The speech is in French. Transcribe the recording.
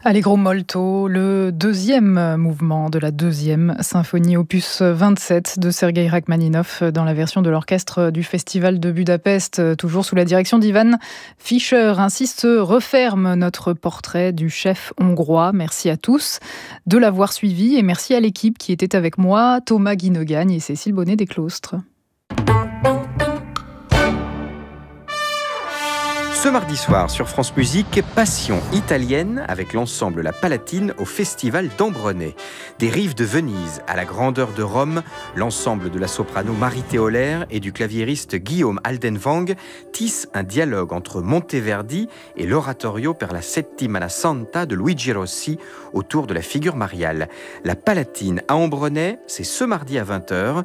Allegro molto, le deuxième mouvement de la deuxième symphonie opus 27 de Sergueï Rachmaninov dans la version de l'orchestre du Festival de Budapest, toujours sous la direction d'Ivan Fischer. Ainsi se referme notre portrait du chef hongrois. Merci à tous de l'avoir suivi et merci à l'équipe qui était avec moi, Thomas Guinogagne et Cécile Bonnet des Claustres. Ce mardi soir sur France Musique, Passion italienne avec l'ensemble La Palatine au Festival d'Ambronay. Des rives de Venise à la grandeur de Rome, l'ensemble de la soprano Marie Théolaire et du claviériste Guillaume Aldenwang tisse un dialogue entre Monteverdi et l'oratorio per la Settimana Santa de Luigi Rossi autour de la figure mariale. La Palatine à Ambronay, c'est ce mardi à 20h